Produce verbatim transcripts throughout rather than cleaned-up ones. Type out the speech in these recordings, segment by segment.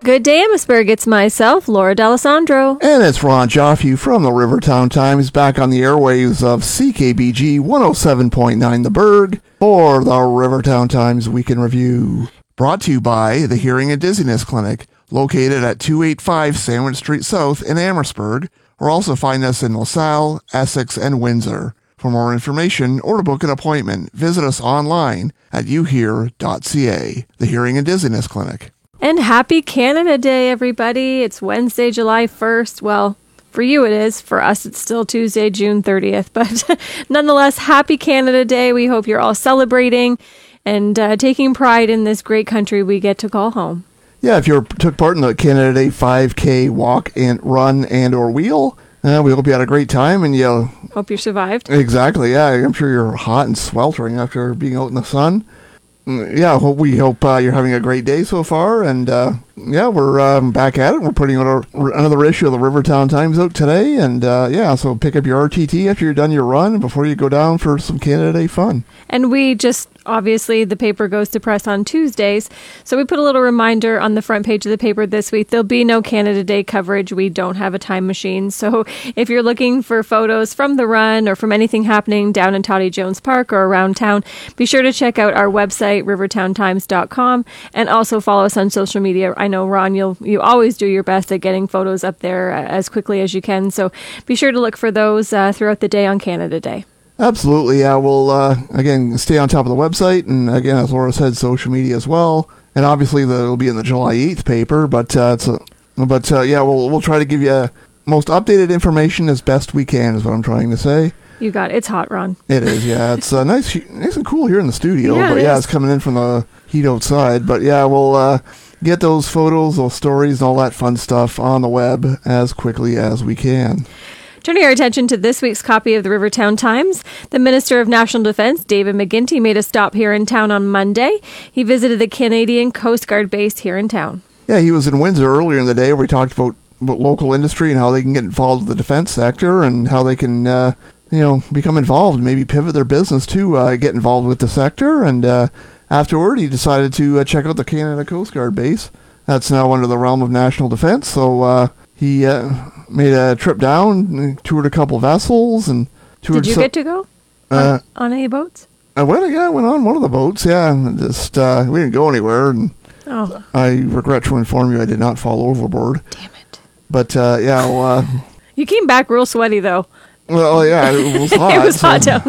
Good day, Amherstburg. It's myself, Laura D'Alessandro. And it's Ron Joffe from the Rivertown Times, back on the airwaves of C K B G one oh seven point nine The Berg for the Rivertown Times Weekend Review. Brought to you by the Hearing and Dizziness Clinic, located at two eighty-five Sandwich Street South in Amherstburg, or also find us in LaSalle, Essex, and Windsor. For more information or to book an appointment, visit us online at u hear dot c a. The Hearing and Dizziness Clinic. And happy Canada Day, everybody. It's Wednesday, July first. Well, for you it is. For us, it's still Tuesday, June thirtieth. But nonetheless, happy Canada Day. We hope you're all celebrating and uh, taking pride in this great country we get to call home. Yeah, if you took part in the Canada Day five K walk and run and or wheel, uh, we hope you had a great time and you... Hope you survived. Exactly, yeah. I'm sure you're hot and sweltering after being out in the sun. Yeah, we hope uh, you're having a great day so far, and uh, yeah, we're um, back at it. We're putting out a, another issue of the Rivertown Times out today, and uh, yeah, so pick up your R T T after you're done your run before you go down for some Canada Day fun. And we just, obviously, the paper goes to press on Tuesdays, so we put a little reminder on the front page of the paper this week. There'll be no Canada Day coverage. We don't have a time machine, so if you're looking for photos from the run or from anything happening down in Toddy Jones Park or around town, be sure to check out our website, rivertown times dot com, and also follow us on social media. I know, Ron, you'll you always do your best at getting photos up there as quickly as you can, so be sure to look for those uh, throughout the day on Canada Day. Absolutely, yeah. We'll, uh, again, stay on top of the website, and again, as Laura said, social media as well. And obviously, it'll be in the July eighth paper, but uh, it's a, but uh, yeah, we'll we'll try to give you most updated information as best we can, is what I'm trying to say. You got it. It's hot, Ron. It is, yeah. It's uh, nice, nice and cool here in the studio, yeah, but it yeah, is. It's coming in from the heat outside. But yeah, we'll uh, get those photos, those stories, and all that fun stuff on the web as quickly as we can. Turning our attention to this week's copy of the Rivertown Times, the Minister of National Defence, David McGuinty, made a stop here in town on Monday. He visited the Canadian Coast Guard base here in town. Yeah, he was in Windsor earlier in the day where he talked about, about local industry and how they can get involved with the defence sector and how they can... Uh, you know, become involved, maybe pivot their business to uh, get involved with the sector. And uh, afterward, he decided to uh, check out the Canada Coast Guard base. That's now under the realm of national defense. So uh, he uh, made a trip down, toured a couple vessels, and toured. Did you so- get to go uh, on, on any boats? I went. Yeah, I went on one of the boats. Yeah, and just uh, we didn't go anywhere. And oh, I regret to inform you, I did not fall overboard. Damn it! But uh, yeah, well, uh, you came back real sweaty though. Well, yeah, it was hot. It was so. hot down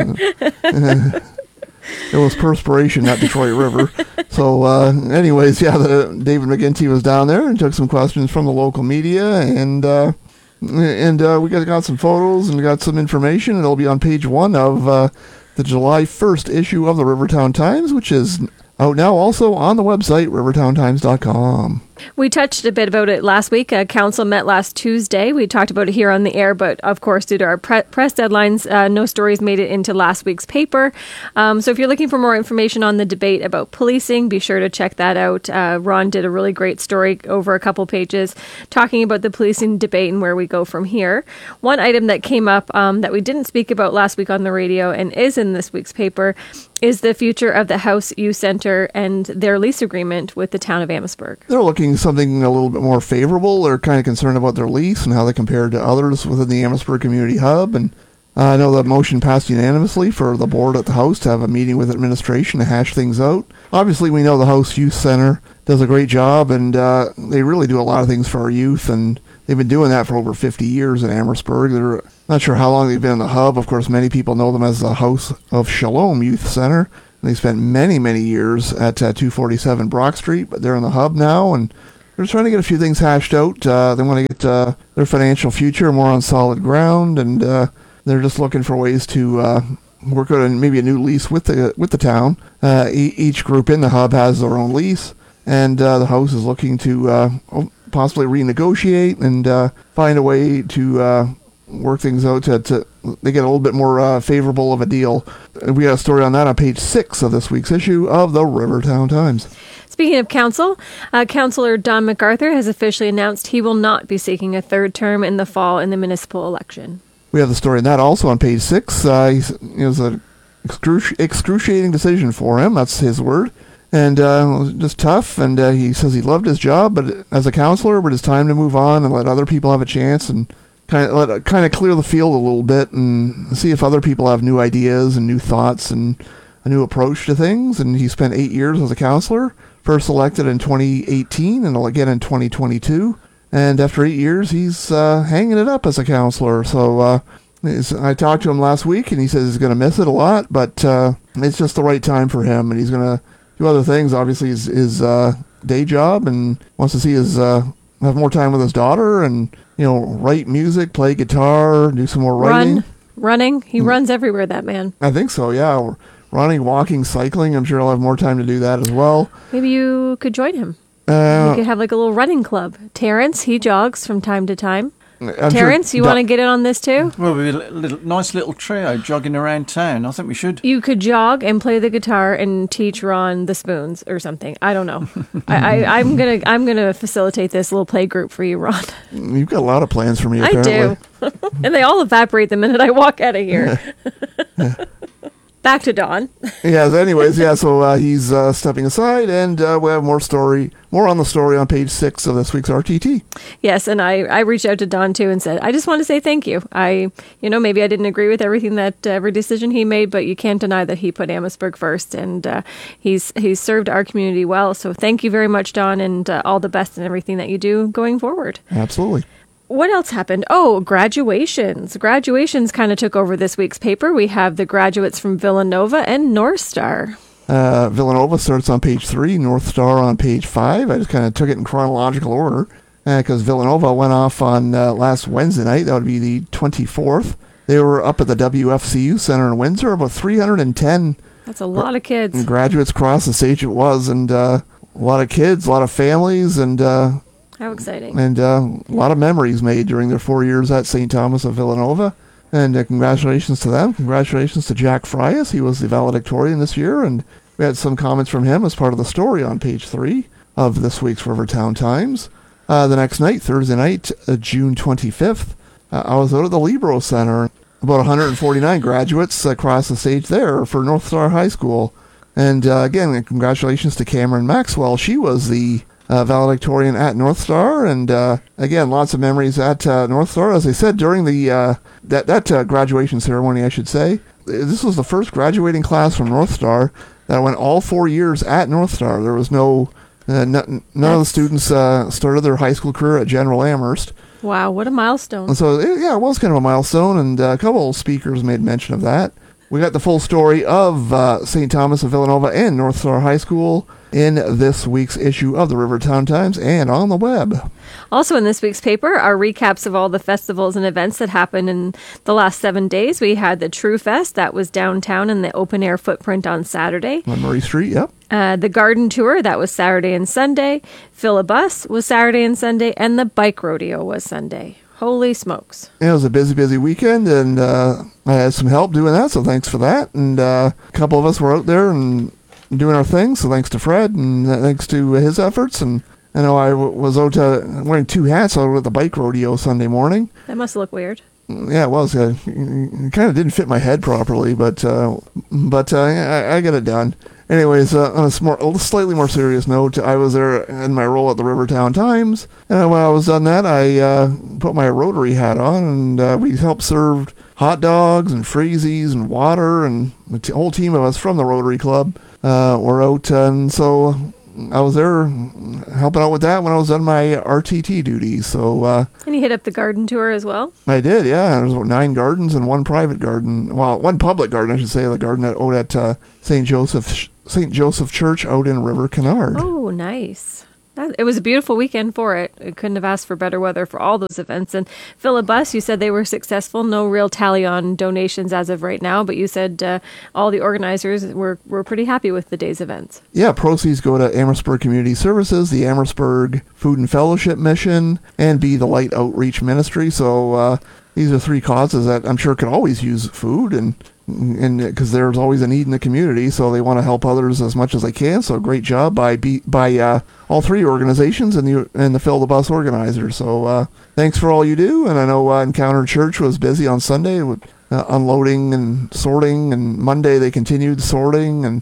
there. It was perspiration at Detroit River. So, uh, anyways, yeah, the, David McGuinty was down there and took some questions from the local media, and uh, and uh, we got, got some photos and got some information, and it'll be on page one of uh, the July first issue of the Rivertown Times, which is out now also on the website, rivertown times dot com. We touched a bit about it last week. Uh, council met last Tuesday. We talked about it here on the air, but of course, due to our pre- press deadlines, uh, no stories made it into last week's paper. Um, so if you're looking for more information on the debate about policing, be sure to check that out. Uh, Ron did a really great story over a couple pages talking about the policing debate and where we go from here. One item that came up um, that we didn't speak about last week on the radio and is in this week's paper is the future of the House Youth Centre and their lease agreement with the town of Amherstburg. They're looking something a little bit more favorable. They're kind of concerned about their lease and how they compare to others within the Amherstburg Community Hub. And uh, I know that motion passed unanimously for the board at the House to have a meeting with administration to hash things out. Obviously, we know the House Youth Center does a great job, and uh, they really do a lot of things for our youth, and they've been doing that for over fifty years in Amherstburg. They're not sure how long they've been in the Hub. Of course, many people know them as the House of Shalom Youth Center. They spent many, many years at uh, two forty-seven Brock Street, but they're in the Hub now, and they're trying to get a few things hashed out. Uh, they want to get uh, their financial future more on solid ground, and uh, they're just looking for ways to uh, work out maybe a new lease with the with the town. Uh, e- each group in the Hub has their own lease, and uh, the House is looking to uh, possibly renegotiate and uh, find a way to uh, work things out to, to they get a little bit more uh, favorable of a deal. We got a story on that on page six of this week's issue of the Rivertown Times. Speaking of council, uh, Councillor Don MacArthur has officially announced he will not be seeking a third term in the fall in the municipal election. We have the story on that also on page six. Uh, he's, it was an excruci- excruciating decision for him. That's his word. And uh, it was just tough, and uh, he says he loved his job but as a counselor, but it's time to move on and let other people have a chance and kind of let kind of clear the field a little bit and see if other people have new ideas and new thoughts and a new approach to things. And he spent eight years as a counselor, first elected in twenty eighteen and again in twenty twenty-two. And after eight years, he's uh, hanging it up as a counselor. So uh, I talked to him last week, and he says he's going to miss it a lot, but uh, it's just the right time for him, and he's going to do other things. Obviously, his, his uh, day job, and wants to see his uh, have more time with his daughter, and you know, write music, play guitar, do some more writing. Run, running. He mm. runs everywhere. That man. I think so. Yeah, running, walking, cycling. I'm sure he'll have more time to do that as well. Maybe you could join him. Uh, you could have like a little running club. Terrence, he jogs from time to time. I'm Terrence, sure you want to get in on this too? Well, we're a little, nice little trio jogging around town. I think we should. You could jog and play the guitar and teach Ron the spoons or something. I don't know. I, I, I'm gonna I'm gonna facilitate this little play group for you, Ron. You've got a lot of plans for me. I Apparently. do, and they all evaporate the minute I walk out of here. Back to Don. Yes. Anyways, yeah. So uh, he's uh, stepping aside, and uh, we have more story, more on the story on page six of this week's R T T. Yes, and I, I reached out to Don too and said, I just want to say thank you. I, you know, maybe I didn't agree with everything that uh, every decision he made, but you can't deny that he put Amherstburg first, and uh, he's he's served our community well. So thank you very much, Don, and uh, all the best in everything that you do going forward. Absolutely. What else happened? Oh, graduations. Graduations kind of took over this week's paper. We have the graduates from Villanova and North Star. Uh, Villanova starts on page three, North Star on page five. I just kind of took it in chronological order because uh, Villanova went off on uh, last Wednesday night. That would be the twenty-fourth. They were up at the W F C U Center in Windsor. About three hundred ten. That's a lot of kids. Graduates across the stage it was, and uh, a lot of kids, a lot of families, and... Uh, How exciting. And uh, a lot of memories made during their four years at Saint Thomas of Villanova. And uh, congratulations to them. Congratulations to Jack Frias. He was the valedictorian this year. And we had some comments from him as part of the story on page three of this week's Rivertown Times. Uh, the next night, Thursday night, uh, June twenty-fifth, uh, I was out at the Libro Center. About one hundred forty-nine graduates across the stage there for North Star High School. And uh, again, congratulations to Cameron Maxwell. She was the Uh, valedictorian at North Star, and uh, again, lots of memories at uh, North Star. As I said during the uh, that that uh, graduation ceremony, I should say, this was the first graduating class from North Star that went all four years at North Star. There was no uh, n- none of the students uh, started their high school career at General Amherst. Wow, what a milestone! And so it, yeah, it was kind of a milestone, and uh, a couple of speakers made mention of that. We got the full story of uh, Saint Thomas of Villanova and North Star High School in this week's issue of the Rivertown Times and on the web. Also in this week's paper are recaps of all the festivals and events that happened in the last seven days. We had the True Fest, that was downtown in the open air footprint on Saturday. On Murray Street, yep. Uh, the Garden Tour, that was Saturday and Sunday. Philibus was Saturday and Sunday. And the Bike Rodeo was Sunday. Holy smokes. It was a busy, busy weekend, and uh, I had some help doing that, so thanks for that. And uh, a couple of us were out there and doing our thing, so thanks to Fred, and thanks to his efforts. And I know I w- was out uh, wearing two hats out at the Bike Rodeo Sunday morning. That must look weird. Yeah, it was. Uh, it kind of didn't fit my head properly, but uh, but uh, I, I got it done. Anyways, uh, on a, small, a slightly more serious note, I was there in my role at the Rivertown Times, and when I was done that, I uh, put my Rotary hat on, and uh, we helped serve hot dogs and freezies and water, and the t- whole team of us from the Rotary Club uh, were out, and so I was there helping out with that when I was on my R T T duties. So, uh, and you hit up the garden tour as well? I did, yeah. There was nine gardens and one private garden. Well, one public garden, I should say, the garden at, out at uh, Saint Joseph Saint Joseph Church out in River Canard. Oh, nice. That, it was a beautiful weekend for it. I couldn't have asked for better weather for all those events. And Philibus, you said they were successful. No real tally on donations as of right now, but you said uh, all the organizers were, were pretty happy with the day's events. Yeah, proceeds go to Amherstburg Community Services, the Amherstburg Food and Fellowship Mission, and Be the Light Outreach Ministry. So uh, these are three causes that I'm sure could always use food, and and because there's always a need in the community, so they want to help others as much as they can. So great job by be, by uh, all three organizations and the and the Fill the Bus organizers. So uh, thanks for all you do. And I know uh, Encounter Church was busy on Sunday with uh, unloading and sorting, and Monday they continued sorting, and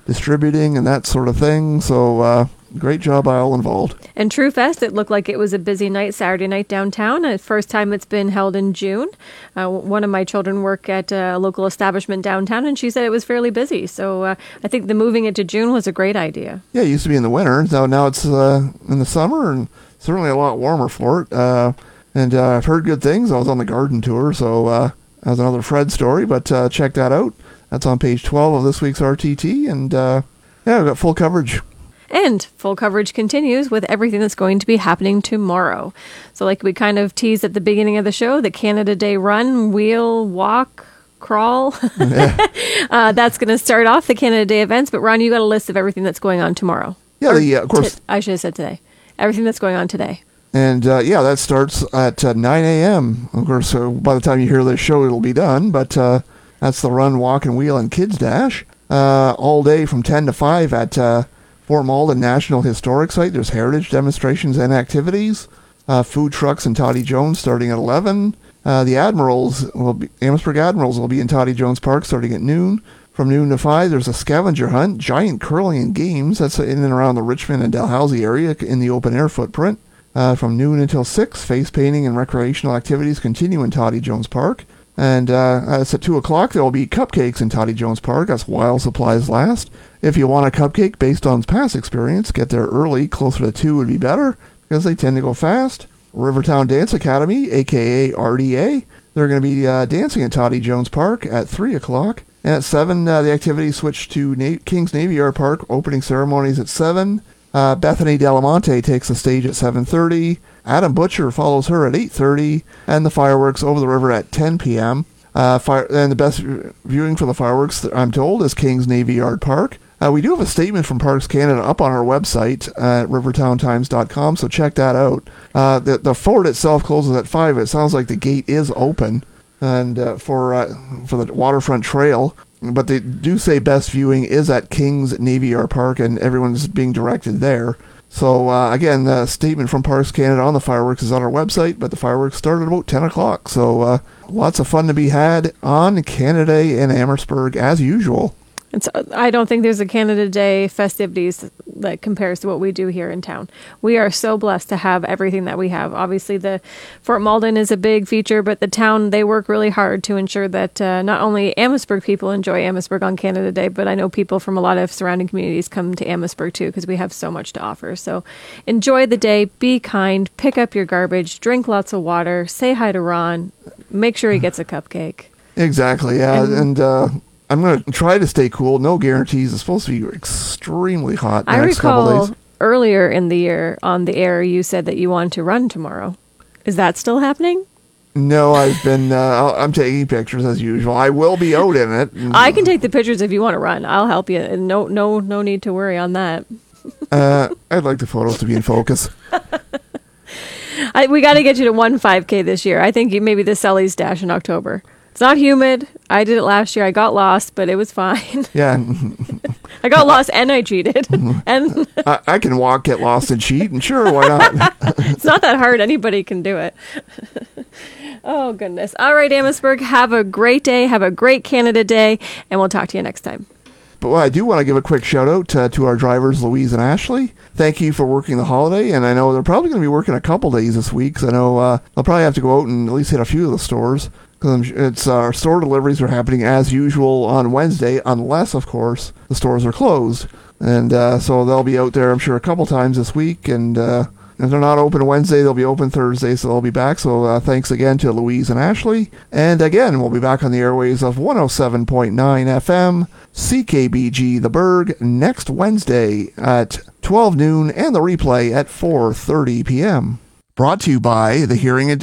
distributing and that sort of thing. So uh, great job by all involved. And True Fest, it looked like it was a busy night, Saturday night downtown. Uh, first time it's been held in June. Uh, one of my children work at a local establishment downtown, and she said it was fairly busy. So uh, I think the moving it to June was a great idea. Yeah, it used to be in the winter. So now it's uh, in the summer, and certainly a lot warmer for it. Uh, and uh, I've heard good things. I was on the garden tour, so uh, that was another Fred story, but uh, check that out. That's on page twelve of this week's R T T, and uh, yeah, we've got full coverage. And full coverage continues with everything that's going to be happening tomorrow. So like we kind of teased at the beginning of the show, the Canada Day run, wheel, walk, crawl. Yeah, uh, that's going to start off the Canada Day events. But Ron, you got a list of everything that's going on tomorrow. yeah Or the, uh, of course. t- I should have said today. Everything that's going on today. And uh, yeah, that starts at uh, nine a.m. Of course, uh, by the time you hear this show, it'll be done. But uh, that's the run, walk, and wheel and kids dash. Uh, all day from ten to five at uh, Fort Malden National Historic Site. There's heritage demonstrations and activities. Uh, food trucks in Toddy Jones starting at eleven. Uh, the Admirals will be, Amherstburg Admirals will be in Toddy Jones Park starting at noon. From noon to five, there's a scavenger hunt, giant curling and games. That's in and around the Richmond and Dalhousie area in the open air footprint. Uh, from noon until six, face painting and recreational activities continue in Toddy Jones Park. And uh, it's at two o'clock, there will be cupcakes in Toddy Jones Park. That's while supplies last. If you want a cupcake based on past experience, get there early. Closer to two would be better because they tend to go fast. Rivertown Dance Academy, a k a. R D A. They're going to be uh, dancing at Toddy Jones Park at three o'clock. And at seven, uh, the activities switch to Na- Kings Navy Yard Park. Opening ceremonies at seven. Uh, Bethany Delamonte takes the stage at seven thirty. Adam Butcher follows her at eight thirty. And the fireworks over the river at ten p.m. Uh, fire- and the best viewing for the fireworks, I'm told, is Kings Navy Yard Park. Uh, we do have a statement from Parks Canada up on our website at rivertown times dot com, so check that out. Uh, the, the fort itself closes at five. It sounds like the gate is open and uh, for uh, for the waterfront trail. But they do say best viewing is at Kings Navy Yard Park, and everyone's being directed there. So, uh, again, the statement from Parks Canada on the fireworks is on our website, but the fireworks start at about ten o'clock. So, uh, lots of fun to be had on Canada Day in Amherstburg, as usual. It's, I don't think there's a Canada Day festivities that compares to what we do here in town. We are so blessed to have everything that we have. Obviously, the Fort Malden is a big feature, but the town, they work really hard to ensure that uh, not only Amherstburg people enjoy Amherstburg on Canada Day, but I know people from a lot of surrounding communities come to Amherstburg too, because we have so much to offer. So enjoy the day, be kind, pick up your garbage, drink lots of water, say hi to Ron, make sure he gets a cupcake. Exactly, yeah, And- and... uh I'm going to try to stay cool. No guarantees. It's supposed to be extremely hot the I next couple recall days. earlier in the year on the air, you said that you wanted to run tomorrow. Is that still happening? No, I've been, uh, I'll- I'm taking pictures as usual. I will be out in it. I can take the pictures if you want to run. I'll help you. And no, no, no need to worry on that. Uh, I'd like the photos to be in focus. I, we got to get you to one five K this year. I think you, maybe the Sully's Dash in October. It's not humid. I did it last year. I got lost, but it was fine. Yeah, I got lost and I cheated. And I, I can walk, get lost, and cheat, and sure, why not? it's not that hard. Anybody can do it. Oh, goodness. All right, Amherstburg, have a great day. Have a great Canada Day, and we'll talk to you next time. But well, I do want to give a quick shout out uh, to our drivers, Louise and Ashley. Thank you for working the holiday, and I know they're probably going to be working a couple days this week, because I know uh, they'll probably have to go out and at least hit a few of the stores. Because it's uh, our store deliveries are happening as usual on Wednesday, unless, of course, the stores are closed. And uh, so they'll be out there, I'm sure, a couple times this week. And uh, if they're not open Wednesday, they'll be open Thursday, so they'll be back. So uh, thanks again to Louise and Ashley. And again, we'll be back on the airways of one oh seven point nine F M, C K B G The Berg, next Wednesday at twelve noon, and the replay at four thirty p.m. Brought to you by the Hearing